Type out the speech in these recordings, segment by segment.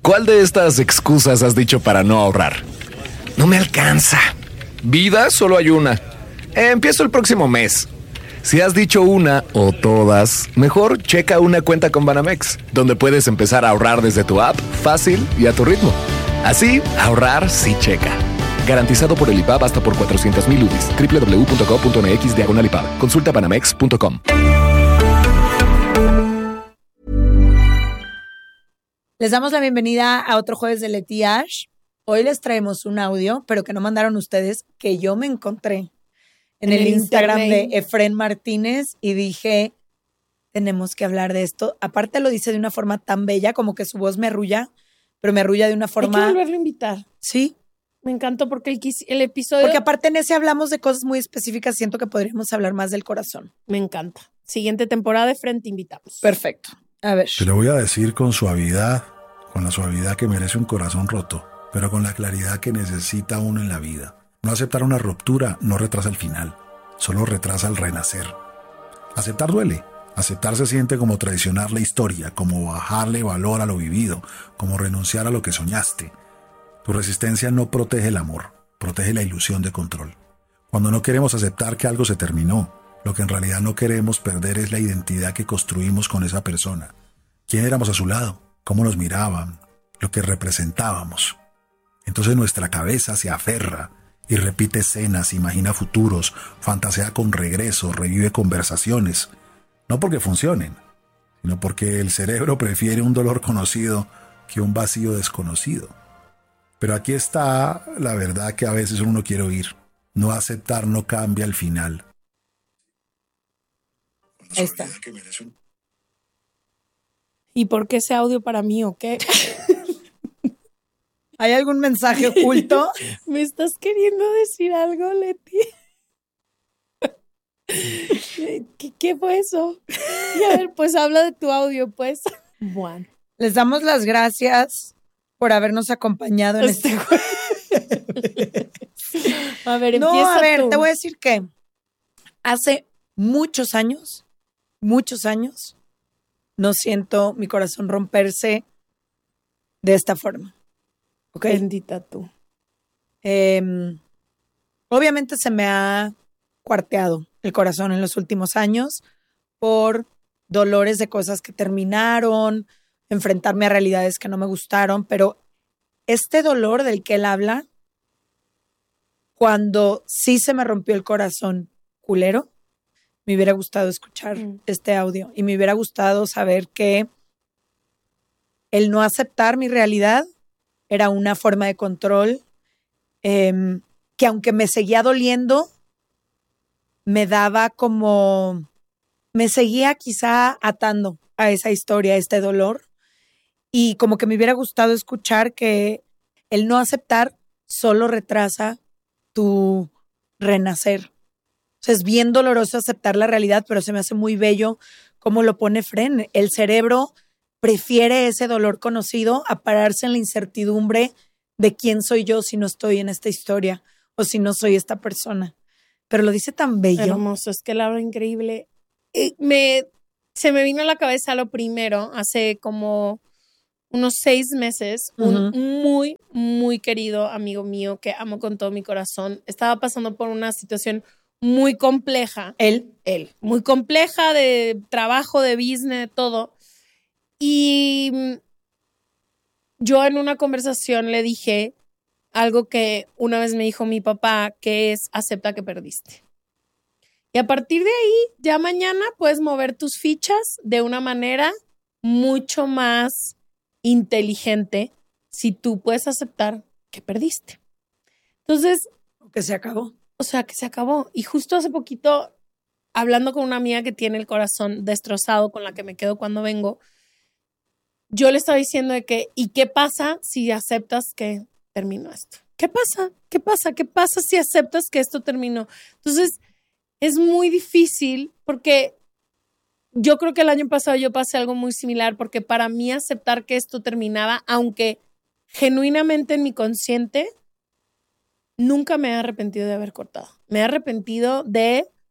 ¿Cuál de estas excusas has dicho para no ahorrar? No me alcanza. Vida solo hay una. Empiezo el próximo mes. Si has dicho una o todas, mejor checa una cuenta con Banamex, donde puedes empezar a ahorrar desde tu app, fácil y a tu ritmo. Así, ahorrar sí checa. Garantizado por el IPAB hasta por 400,000 UDIs. www.go.mx/IPAB. Consulta banamex.com. Les damos la bienvenida a otro jueves de Leti Ash. Hoy les traemos un audio, pero que no mandaron ustedes, que yo me encontré en el Instagram de Efren Martínez y dije, tenemos que hablar de esto. Aparte lo dice de una forma tan bella, como que su voz me arrulla, pero me arrulla de una forma... Hay que volverlo a invitar. Sí. Me encantó porque el episodio... Porque aparte en ese hablamos de cosas muy específicas, siento que podríamos hablar más del corazón. Me encanta. Siguiente temporada de Frente invitamos. Perfecto. A ver. Te lo voy a decir con suavidad, con la suavidad que merece un corazón roto, pero con la claridad que necesita uno en la vida. No aceptar una ruptura no retrasa el final, solo retrasa el renacer. Aceptar duele. Aceptar se siente como traicionar la historia, como bajarle valor a lo vivido, como renunciar a lo que soñaste. Tu resistencia no protege el amor, protege la ilusión de control. Cuando no queremos aceptar que algo se terminó, lo que en realidad no queremos perder es la identidad que construimos con esa persona. ¿Quién éramos a su lado? ¿Cómo nos miraban? Lo que representábamos. Entonces nuestra cabeza se aferra y repite escenas, imagina futuros, fantasea con regreso, revive conversaciones. No porque funcionen, sino porque el cerebro prefiere un dolor conocido que un vacío desconocido. Pero aquí está la verdad que a veces uno no quiere oír. No aceptar no cambia el final. Ahí está. ¿Y por qué ese audio para mí o qué? ¿Hay algún mensaje oculto? ¿Me estás queriendo decir algo, Leti? ¿Qué fue eso? Y a ver, pues habla de tu audio, pues. Bueno. Les damos las gracias por habernos acompañado en este juego. A ver, no, empieza a ver, tú. te voy a decir que hace muchos años, no siento mi corazón romperse de esta forma. ¿Ok? Bendita tú. Obviamente se me ha cuarteado el corazón en los últimos años por dolores de cosas que terminaron, enfrentarme a realidades que no me gustaron, pero este dolor del que él habla, cuando sí se me rompió el corazón culero, me hubiera gustado escuchar este audio y me hubiera gustado saber que el no aceptar mi realidad era una forma de control que aunque me seguía doliendo, me daba como, me seguía quizá atando a esa historia, a este dolor. Y como que me hubiera gustado escuchar que el no aceptar solo retrasa tu renacer. O sea, es bien doloroso aceptar la realidad, pero se me hace muy bello cómo lo pone Fren. El cerebro prefiere ese dolor conocido a pararse en la incertidumbre de quién soy yo si no estoy en esta historia o si no soy esta persona. Pero lo dice tan bello. Hermoso, es que él habla increíble. Se me vino a la cabeza lo primero, hace como unos 6 meses, un muy, muy querido amigo mío que amo con todo mi corazón, estaba pasando por una situación muy compleja. Él, muy compleja de trabajo, de business, todo. Y yo en una conversación le dije algo que una vez me dijo mi papá, que es acepta que perdiste. Y a partir de ahí, ya mañana puedes mover tus fichas de una manera mucho más inteligente si tú puedes aceptar que perdiste. Entonces... Que se acabó. O sea, que se acabó. Y justo hace poquito, hablando con una amiga que tiene el corazón destrozado, con la que me quedo cuando vengo, yo le estaba diciendo de que, ¿y qué pasa si aceptas que terminó esto? ¿Qué pasa? ¿Qué pasa? ¿Qué pasa si aceptas que esto terminó? Entonces, es muy difícil porque yo creo que el año pasado yo pasé algo muy similar porque para mí aceptar que esto terminaba, aunque genuinamente en mi consciente, nunca me he arrepentido de haber cortado. Me he arrepentido de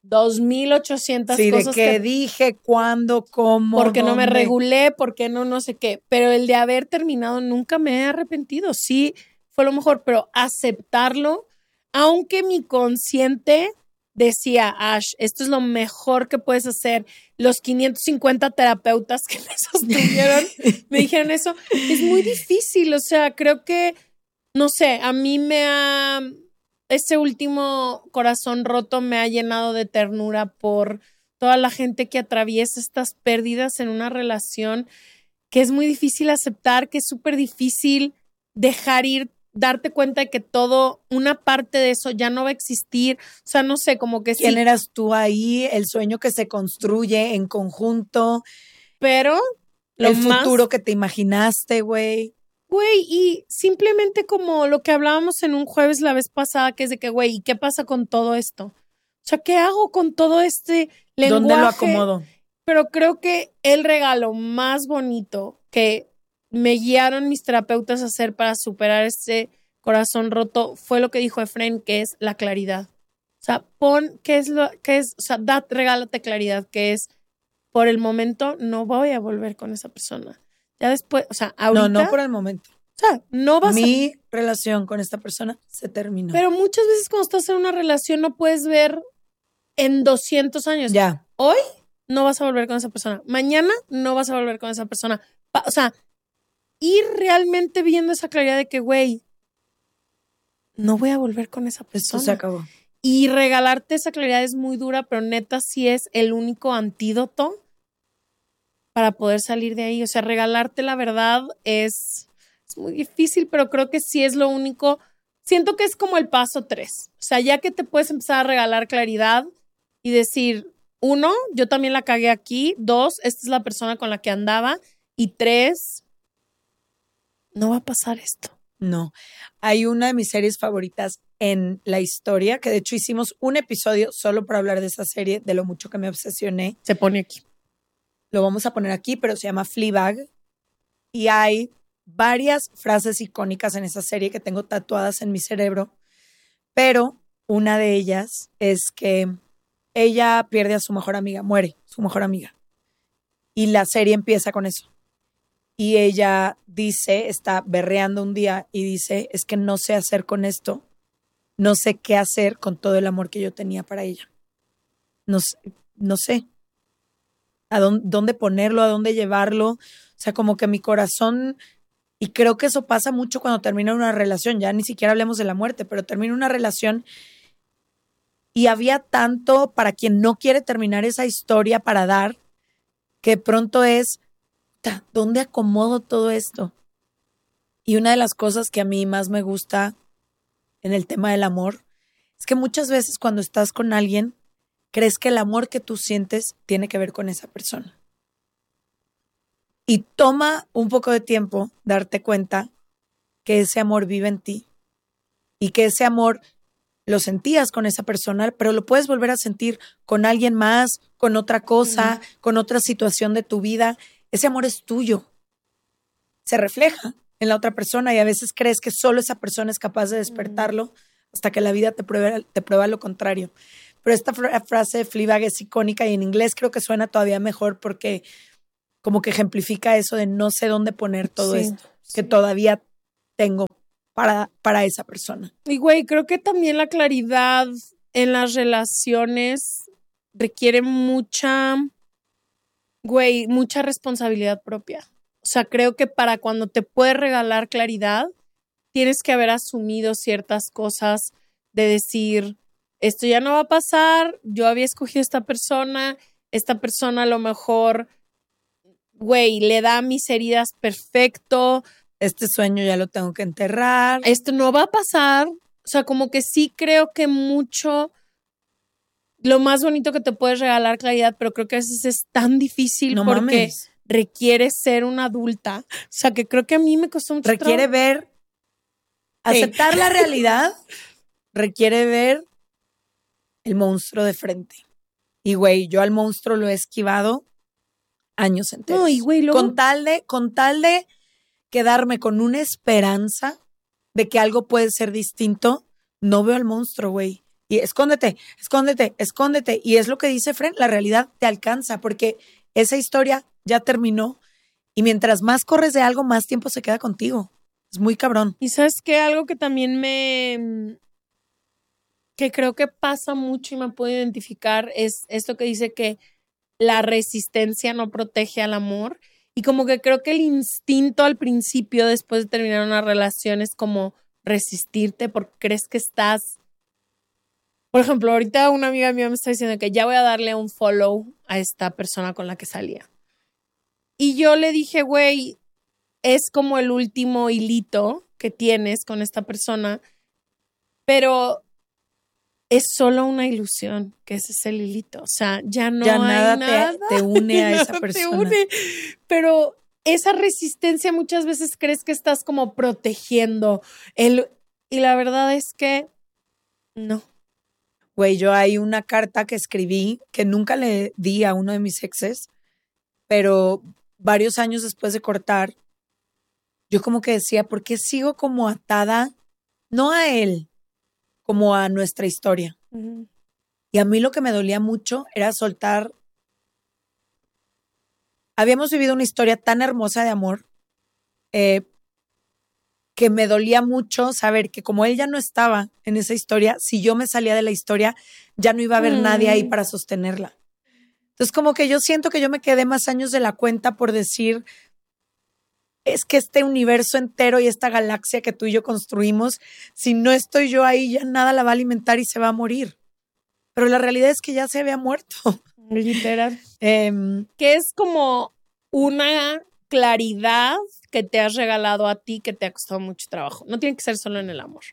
2,800 Sí, cosas de que dije, cuándo, cómo, porque no me dónde. regulé, porque no sé qué. Pero el de haber terminado nunca me he arrepentido. Sí, fue lo mejor, pero aceptarlo, aunque mi consciente decía, Ash, esto es lo mejor que puedes hacer. Los 550 terapeutas que me sostuvieron me dijeron eso. Es muy difícil, o sea, creo que, no sé, a mí ese último corazón roto me ha llenado de ternura por toda la gente que atraviesa estas pérdidas en una relación que es muy difícil aceptar, que es súper difícil dejar ir, darte cuenta de que una parte de eso ya no va a existir. O sea, no sé, como que ¿Quién sí. eras tú ahí? El sueño que se construye en conjunto. Pero el futuro que te imaginaste, güey. Güey, y simplemente como lo que hablábamos en un jueves la vez pasada, que es de que, güey, ¿y qué pasa con todo esto? O sea, ¿qué hago con todo este lenguaje? ¿Dónde lo acomodo? Pero creo que el regalo más bonito que me guiaron mis terapeutas a hacer para superar este corazón roto fue lo que dijo Efraín, que es la claridad. O sea, regálate claridad, que es, por el momento no voy a volver con esa persona. Ya después, o sea, ahorita. No por el momento. O sea, no vas Mi relación con esta persona se terminó. Pero muchas veces cuando estás en una relación no puedes ver en 200 años. Ya. Hoy no vas a volver con esa persona. Mañana no vas a volver con esa persona. O sea, ir realmente viendo esa claridad de que, güey, no voy a volver con esa persona. Esto se acabó. Y regalarte esa claridad es muy dura, pero neta sí es el único antídoto para poder salir de ahí. O sea, regalarte la verdad es muy difícil, pero creo que sí es lo único. Siento que es como el paso 3. O sea, ya que te puedes empezar a regalar claridad y decir, 1, yo también la cagué aquí. 2, esta es la persona con la que andaba. Y 3, no va a pasar esto. No. Hay una de mis series favoritas en la historia, que de hecho hicimos un episodio solo para hablar de esa serie, de lo mucho que me obsesioné. Se pone aquí. Lo vamos a poner aquí, pero se llama Fleabag. Y hay varias frases icónicas en esa serie que tengo tatuadas en mi cerebro. Pero una de ellas es que ella pierde a su mejor amiga, muere su mejor amiga. Y la serie empieza con eso. Y ella dice, está berreando un día y dice, es que no sé hacer con esto. No sé qué hacer con todo el amor que yo tenía para ella. No sé. ¿A dónde ponerlo? ¿A dónde llevarlo? O sea, como que mi corazón, y creo que eso pasa mucho cuando termina una relación, ya ni siquiera hablemos de la muerte, pero termina una relación y había tanto para quien no quiere terminar esa historia para dar, que pronto es, ¿dónde acomodo todo esto? Y una de las cosas que a mí más me gusta en el tema del amor es que muchas veces cuando estás con alguien, crees que el amor que tú sientes tiene que ver con esa persona. Y toma un poco de tiempo darte cuenta que ese amor vive en ti y que ese amor lo sentías con esa persona, pero lo puedes volver a sentir con alguien más, con otra cosa, con otra situación de tu vida. Ese amor es tuyo. Se refleja en la otra persona y a veces crees que solo esa persona es capaz de despertarlo hasta que la vida te prueba lo contrario. Pero esta frase de Fleabag es icónica y en inglés creo que suena todavía mejor porque como que ejemplifica eso de no sé dónde poner todo esto que todavía tengo para esa persona. Y güey, creo que también la claridad en las relaciones requiere mucha responsabilidad propia. O sea, creo que para cuando te puedes regalar claridad, tienes que haber asumido ciertas cosas de decir, esto ya no va a pasar, yo había escogido esta persona a lo mejor, güey, le da a mis heridas perfecto. Este sueño ya lo tengo que enterrar. Esto no va a pasar. O sea, como que sí creo que mucho lo más bonito que te puedes regalar claridad, pero creo que a veces es tan difícil porque requiere ser una adulta. O sea, que creo que a mí me costó mucho requiere ver, aceptar la realidad, requiere ver el monstruo de frente. Y güey, yo al monstruo lo he esquivado años enteros. No, y güey, luego... con tal de quedarme con una esperanza de que algo puede ser distinto, no veo al monstruo, güey. Y escóndete, escóndete, escóndete. Y es lo que dice Fren, la realidad te alcanza porque esa historia ya terminó y mientras más corres de algo, más tiempo se queda contigo. Es muy cabrón. Y ¿sabes qué? Algo que también que creo que pasa mucho y me puedo identificar es esto que dice que la resistencia no protege al amor. Y como que creo que el instinto al principio, después de terminar una relación, es como resistirte porque crees que estás... Por ejemplo, ahorita una amiga mía me está diciendo que ya voy a darle un follow a esta persona con la que salía. Y yo le dije, güey, es como el último hilito que tienes con esta persona, pero es solo una ilusión, que ese es el hilito. O sea, ya no Ya hay nada te une a esa persona. Pero esa resistencia muchas veces crees que estás como protegiendo. Y la verdad es que no. Güey, yo hay una carta que escribí que nunca le di a uno de mis exes, pero varios años después de cortar, yo como que decía, ¿por qué sigo como atada? No a él, como a nuestra historia. Uh-huh. Y a mí lo que me dolía mucho era soltar. Habíamos vivido una historia tan hermosa de amor que me dolía mucho saber que como él ya no estaba en esa historia, si yo me salía de la historia, ya no iba a haber nadie ahí para sostenerla. Entonces como que yo siento que yo me quedé más años de la cuenta por decir, es que este universo entero y esta galaxia que tú y yo construimos, si no estoy yo ahí, ya nada la va a alimentar y se va a morir. Pero la realidad es que ya se había muerto. Literal. Que es como una claridad que te has regalado a ti que te ha costado mucho trabajo. No tiene que ser solo en el amor.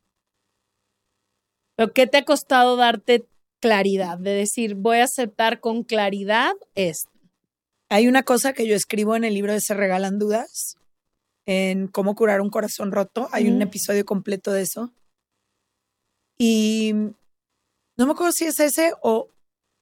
Pero ¿qué te ha costado darte claridad? De decir, voy a aceptar con claridad esto. Hay una cosa que yo escribo en el libro de Se Regalan Dudas, en cómo curar un corazón roto. Hay un episodio completo de eso. Y no me acuerdo si es ese o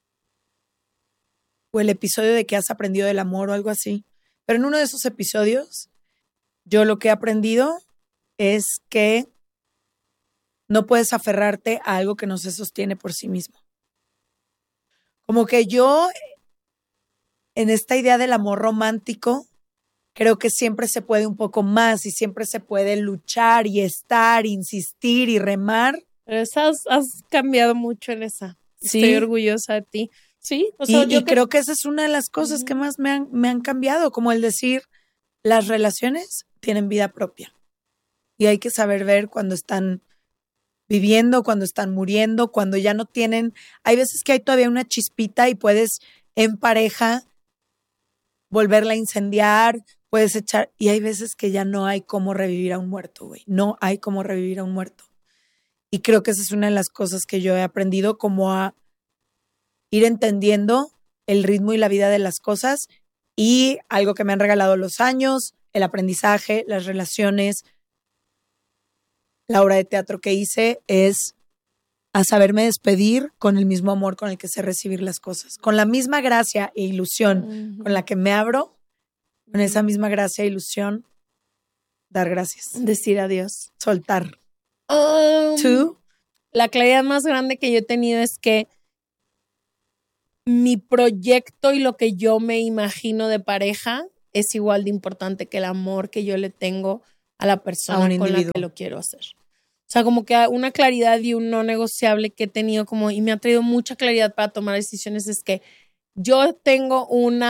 el episodio de que has aprendido del amor o algo así. Pero en uno de esos episodios, yo lo que he aprendido es que no puedes aferrarte a algo que no se sostiene por sí mismo. Como que yo, en esta idea del amor romántico, creo que siempre se puede un poco más y siempre se puede luchar y estar, insistir y remar. Pero has cambiado mucho en esa. Sí. Estoy orgullosa de ti. Sí, o sea, y creo que esa es una de las cosas que más me han cambiado, como el decir, las relaciones tienen vida propia y hay que saber ver cuando están viviendo, cuando están muriendo, cuando ya no tienen, hay veces que hay todavía una chispita y puedes en pareja volverla a incendiar, puedes echar, y hay veces que ya no hay cómo revivir a un muerto, güey, no hay cómo revivir a un muerto. Y creo que esa es una de las cosas que yo he aprendido, como a ir entendiendo el ritmo y la vida de las cosas, y algo que me han regalado los años, el aprendizaje, las relaciones, la obra de teatro que hice, es a saberme despedir con el mismo amor con el que sé recibir las cosas, con la misma gracia e ilusión con la que me abro, con esa misma gracia e ilusión, dar gracias. Decir adiós. Soltar. ¿Tú? La claridad más grande que yo he tenido es que mi proyecto y lo que yo me imagino de pareja es igual de importante que el amor que yo le tengo a la persona con la que lo quiero hacer. O sea, como que una claridad y un no negociable que he tenido como, y me ha traído mucha claridad para tomar decisiones, es que yo tengo una